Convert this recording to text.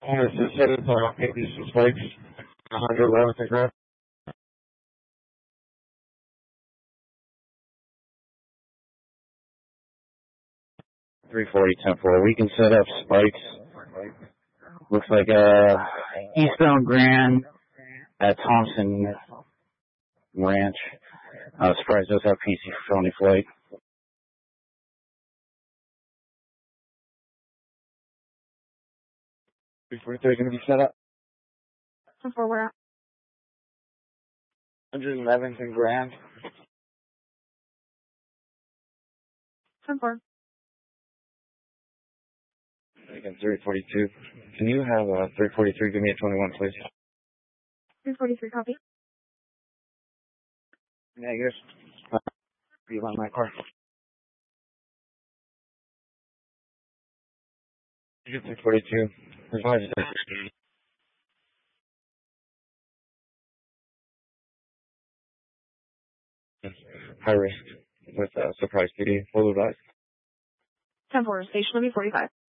As I said, it's maybe some spikes. 111th and Grand. 340, 10-4. We can set up spikes. Looks like eastbound Grand at Thompson Ranch. Surprised those have PC for felony flight. 343 going to be set up. 10-4, we're out. 111th and Grand. 10-4. Again, 342. Can you have 343 give me a 21, please? 343, copy. Negative. Be on my car. You get 342. Revise it. High risk with surprise PD. Full advice. 10-4, station will be 45.